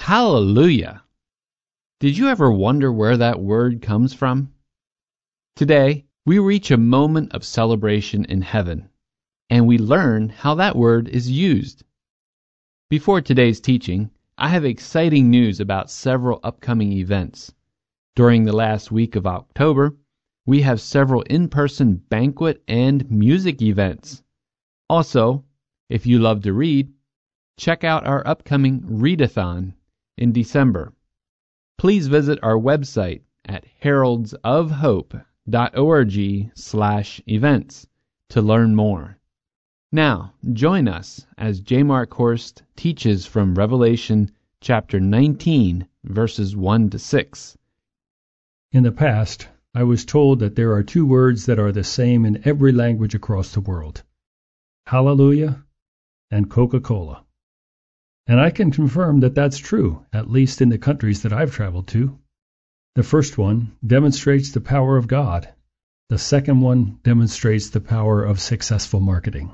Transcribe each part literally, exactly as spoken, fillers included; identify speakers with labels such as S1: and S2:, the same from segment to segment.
S1: Hallelujah! Did you ever wonder where that word comes from? Today, we reach a moment of celebration in heaven, and we learn how that word is used. Before today's teaching, I have exciting news about several upcoming events. During the last week of October, we have several in-person banquet and music events. Also, if you love to read, check out our upcoming readathon in December. Please visit our website at heralds of hope dot org slash events to learn more. Now, join us as J. Mark Horst teaches from Revelation chapter nineteen, verses one to six.
S2: In the past, I was told that there are two words that are the same in every language across the world: Hallelujah and Coca-Cola. And I can confirm that that's true, at least in the countries that I've traveled to. The first one demonstrates the power of God. The second one demonstrates the power of successful marketing.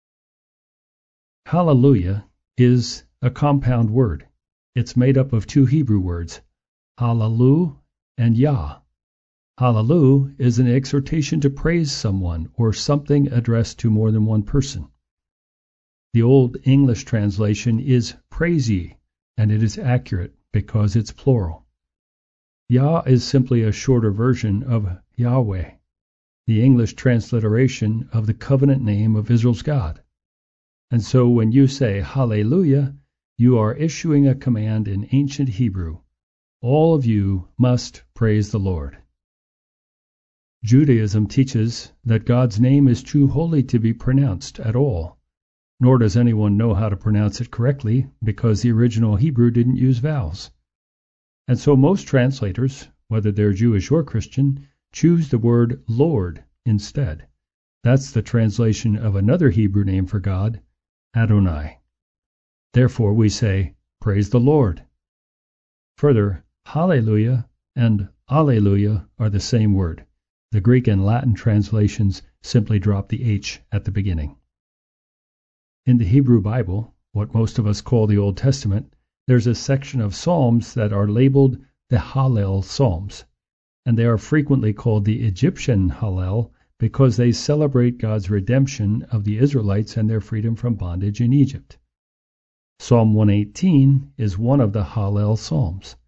S2: Hallelujah is a compound word. It's made up of two Hebrew words, Hallelu and Yah. Hallelu is an exhortation to praise someone or something addressed to more than one person. The Old English translation is praise ye, and it is accurate because it's plural. Yah is simply a shorter version of Yahweh, the English transliteration of the covenant name of Israel's God. And so when you say Hallelujah, you are issuing a command in ancient Hebrew. All of you must praise the Lord. Judaism teaches that God's name is too holy to be pronounced at all, nor does anyone know how to pronounce it correctly because the original Hebrew didn't use vowels. And so most translators, whether they're Jewish or Christian, choose the word Lord instead. That's the translation of another Hebrew name for God, Adonai. Therefore we say, praise the Lord. Further, Hallelujah and Alleluia are the same word. The Greek and Latin translations simply drop the H at the beginning. In the Hebrew Bible, what most of us call the Old Testament, there's a section of Psalms that are labeled the Hallel Psalms, and they are frequently called the Egyptian Hallel because they celebrate God's redemption of the Israelites and their freedom from bondage in Egypt. Psalm one eighteen is one of the Hallel Psalms.